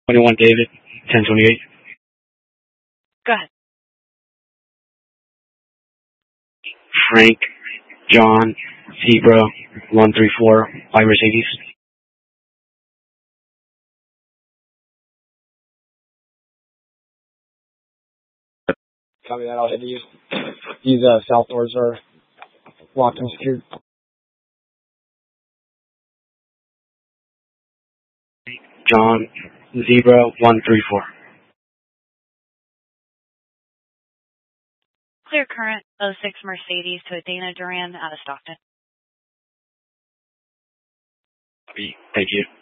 21 David, 1028. Go ahead. Frank, John, Zebra, 134, by Mercedes. Copy that. I'll hit these. These south doors are locked and secured. John, Zebra, 134. Clear current 06 Mercedes to Dana Duran out of Stockton. Thank you.